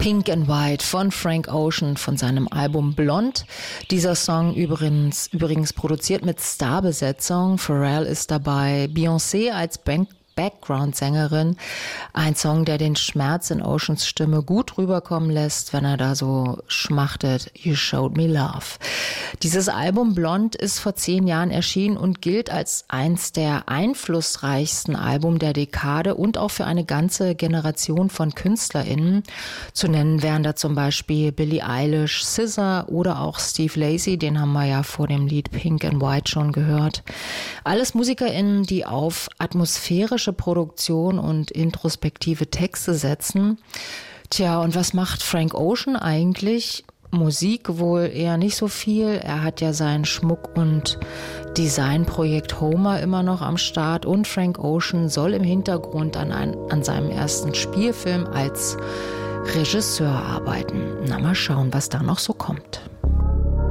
Pink and White von Frank Ocean von seinem Album Blonde. Dieser Song übrigens produziert mit Starbesetzung. Pharrell ist dabei, Beyoncé als Background-Sängerin. Ein Song, der den Schmerz in Oceans Stimme gut rüberkommen lässt, wenn er da so schmachtet, You Showed Me Love. Dieses Album Blonde ist vor 10 Jahren erschienen und gilt als eins der einflussreichsten Alben der Dekade und auch für eine ganze Generation von KünstlerInnen. Zu nennen wären da zum Beispiel Billie Eilish, SZA oder auch Steve Lacy, den haben wir ja vor dem Lied Pink and White schon gehört. Alles MusikerInnen, die auf atmosphärische Produktion und introspektive Texte setzen. Tja, und was macht Frank Ocean eigentlich? Musik wohl eher nicht so viel. Er hat ja sein Schmuck- und Designprojekt Homer immer noch am Start und Frank Ocean soll im Hintergrund an seinem ersten Spielfilm als Regisseur arbeiten. Na, mal schauen, was da noch so kommt.